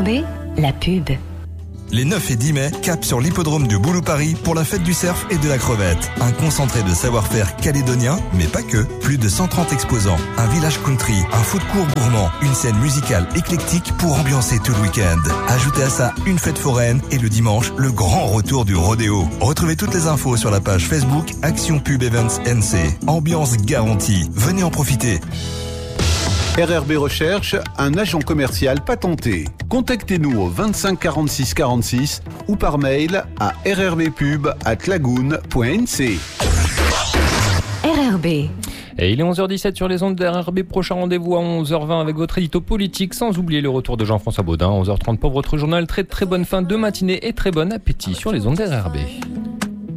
RRB, la pub. Les 9 et 10 mai, cap sur l'hippodrome du Boulou-Paris pour la fête du cerf et de la crevette. Un concentré de savoir-faire calédonien, mais pas que. Plus de 130 exposants, un village country, un food court gourmand, une scène musicale éclectique pour ambiancer tout le week-end. Ajoutez à ça une fête foraine et le dimanche, le grand retour du rodéo. Retrouvez toutes les infos sur la page Facebook Action Pub Events NC. Ambiance garantie. Venez en profiter. RRB recherche un agent commercial patenté. Contactez-nous au 25 46 46 ou par mail à rrbpub@lagoon.nc. RRB. Et il est 11h17 sur les ondes de RRB. Prochain rendez-vous à 11h20 avec votre édito politique, sans oublier le retour de Jean-François Baudin. 11h30 pour votre journal. Très très bonne fin de matinée et très bon appétit sur les ondes de RRB.